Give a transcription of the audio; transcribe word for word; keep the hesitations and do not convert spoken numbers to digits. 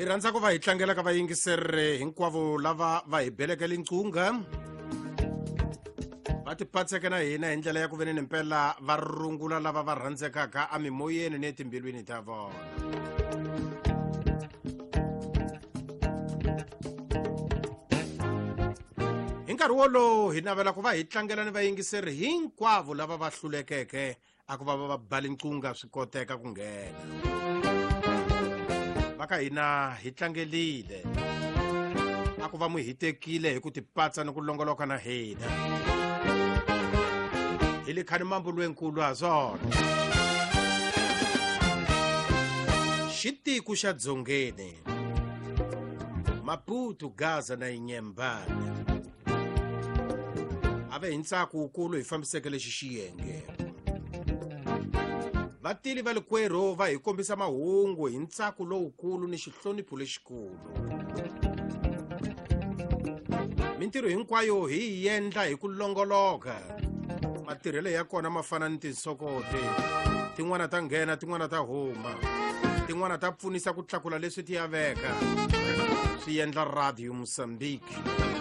I rhandza ku va hi tlangela ka vayingiseri hinkwavo lava va hi belekela inqunga va tipatseke na hina hi ndlela ya ku veni ni mpela va rungula lava va rhandzekaka amimoyeni ni timbilwini ta vona. Hi nkarhi wolowo hi navela ku va hi tlangela ni vayingiseri hinkwavo lava va hlulekeke a ku va va bala inqunga swi koteka ku nghena. Vaka hina hi tlangelile a ku va mu hitekile hi ku tipatsa ni ku longoloka na hina hi le khani mambo lwenkulu ha swona xitiku xa dzongeni Maputo Gaza na Inyembane ave hi ntsako wukulu hi fambiseke lexi xiyenge. Vatili va likwerhu va hi kombisa mahungu hi ntsako lowukulu ni xihlonipho lexikulu. Mintirho hinkwayo hi yi endla hi ku longoloka. Matirhelo ya kona ma fana ni tinsokote, tin'wana ta nghena tin'wana ta huma, tin'wana ta pfunisa ku tlakula leswi ti yaveka. Swi endla Radio Mozambique.